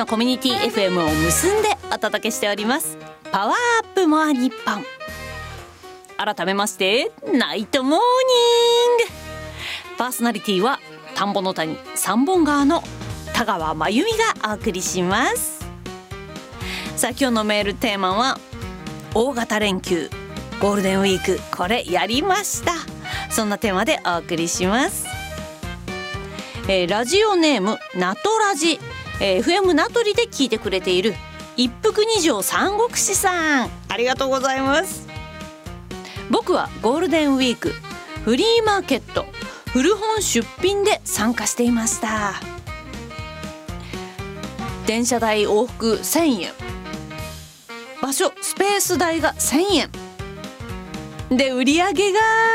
のコミュニティ FM を結んでお届けしておりますパワーアップモアニッポン。改めましてナイトモーニング。パーソナリティは田んぼの谷三本川の田川真由美がお送りします。さあ今日のメールテーマは大型連休ゴールデンウィークこれやりました。そんなテーマでお送りします。ラジオネームナトラジ、FM 名取で聞いてくれている一服二条三国志さん、ありがとうございます。僕はゴールデンウィークフリーマーケット古本出品で参加していました。電車代往復1000円、場所スペース代が1000円で売り上げが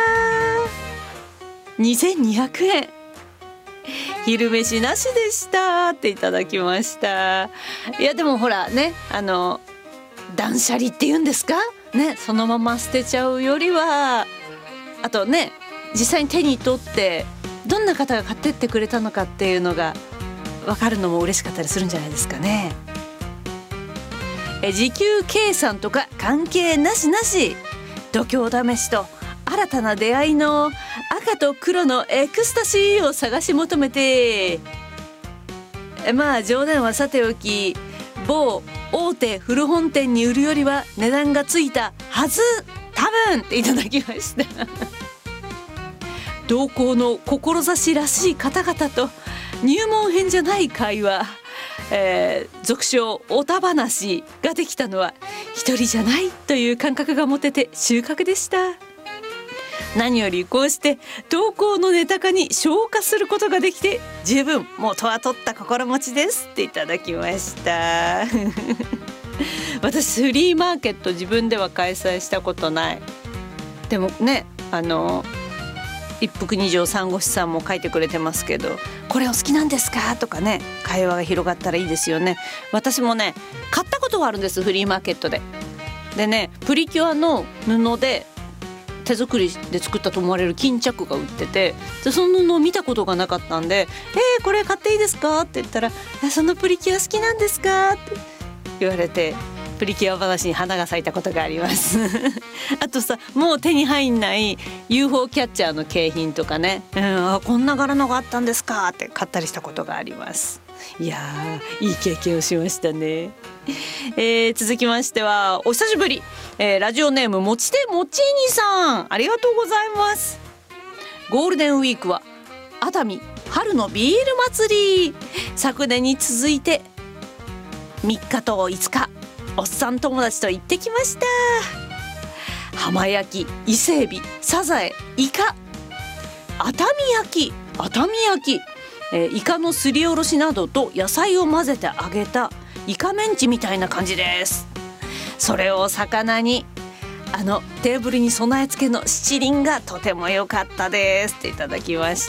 2200円、昼飯なしでしたっていただきました。いやでもほらね、断捨離っていうんですかね、そのまま捨てちゃうよりは、あとね実際に手に取ってどんな方が買ってってくれたのかっていうのが分かるのも嬉しかったりするんじゃないですかね。時給計算とか関係なしなし、度胸試しと新たな出会いの赤と黒のエクスタシーを探し求めて、まあ冗談はさておき某大手古本店に売るよりは値段がついたはず多分っていただきました同行の志らしい方々と入門編じゃない会話、俗称おた話ができたのは一人じゃないという感覚が持てて収穫でした。何よりこうして投稿のネタ化に消化することができて十分元は取った心持ちですっていただきました私フリーマーケット自分では開催したことない。でもね一服二条三国志さんも書いてくれてますけど、これお好きなんですかとかね、会話が広がったらいいですよね。私もね買ったことがあるんです、フリーマーケットで。でねプリキュアの布で手作りで作ったと思われる巾着が売ってて、でその布を見たことがなかったんでこれ買っていいですかって言ったら、そのプリキュア好きなんですかって言われてプリキュア話に花が咲いたことがありますあとさ、もう手に入んない UFO キャッチャーの景品とかね、こんな柄のがあったんですかって買ったりしたことがあります。いやいい経験をしましたね。続きましてはお久しぶり、ラジオネームもちてもちにさん、ありがとうございます。ゴールデンウィークは熱海春のビール祭り、昨年に続いて3日と5日おっさん友達と行ってきました。浜焼き、伊勢海老、サザエ、イカ、熱海焼き、イカのすりおろしなどと野菜を混ぜて揚げたイカメンチみたいな感じです。それを魚にテーブルに備え付けの七輪がとても良かったですっていただきました。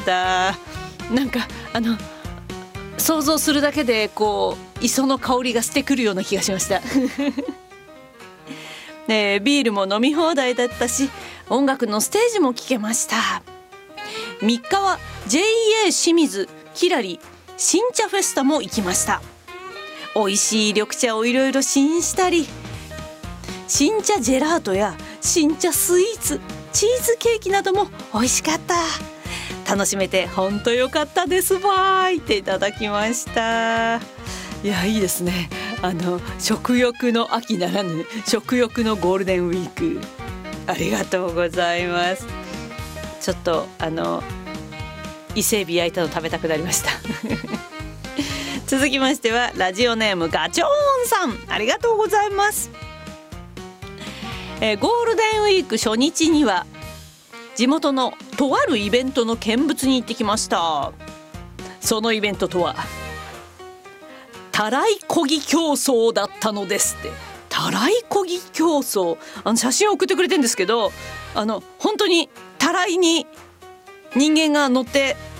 なんか想像するだけでこう磯の香りがしてくるような気がしましたビールも飲み放題だったし音楽のステージも聴けました。3日は JA 清水きらり新茶フェスタも行きました。美味しい緑茶をいろいろ試飲したり、新茶ジェラートや新茶スイーツ、チーズケーキなども美味しかった。楽しめて本当良かったですバイっていただきました。いやいいですね。食欲の秋ならぬ食欲のゴールデンウィーク、ありがとうございます。ちょっと伊勢海老焼いたの食べたくなりました続きましてはラジオネームガチョーンさん、ありがとうございます。ゴールデンウィーク初日には地元のとあるイベントの見物に行ってきました。そのイベントとはたらいこぎ競争だったのですって。たらいこぎ競争、写真を送ってくれてるんですけど、本当にたらいに人間が乗って